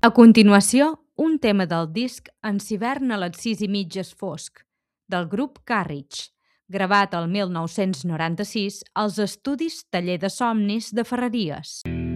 A continuació, un tema del disc En hivern a les 6:30 és fosc, del grup Carriage, gravat el 1996 als estudis Taller de Somnis de Ferreries.